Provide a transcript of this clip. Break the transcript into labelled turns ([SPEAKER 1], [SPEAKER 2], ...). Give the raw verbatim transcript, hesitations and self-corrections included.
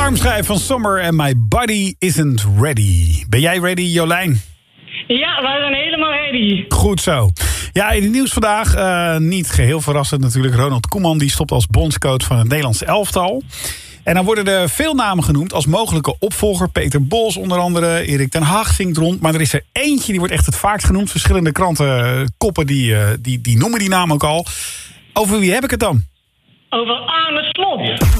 [SPEAKER 1] Alarmschijf van Summer en My Body Isn't Ready. Ben jij ready, Jolijn?
[SPEAKER 2] Ja, wij zijn helemaal ready.
[SPEAKER 1] Goed zo. Ja, in het nieuws vandaag, uh, niet geheel verrassend natuurlijk. Ronald Koeman die stopt als bondscoach van het Nederlands elftal. En dan worden er veel namen genoemd als mogelijke opvolger. Peter Bos onder andere, Erik ten Hag zingt rond. Maar er is er eentje, die wordt echt het vaakst genoemd. Verschillende krantenkoppen die, uh, die, die noemen die naam ook al. Over wie heb ik het dan?
[SPEAKER 2] Over Arne Slot.